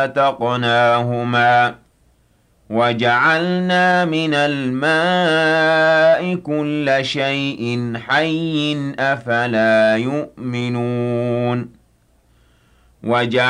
فَفَتَقْنَاهُمَا وَجَعَلْنَا مِنَ الْمَاءِ كُلَّ شَيْءٍ حَيٍّ ۖ أَفَلَا يُؤْمِنُونَ